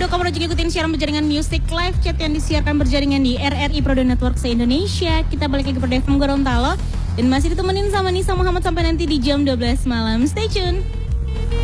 Aduh, kamu udah juga ikutin siaran berjaringan Music Live Chat yang disiarkan berjaringan di RRI Pro Network se-Indonesia. Kita balik lagi ke FM Gorontalo dan masih ditemenin sama Nisa Muhammad sampai nanti di jam 12 malam. Stay tune.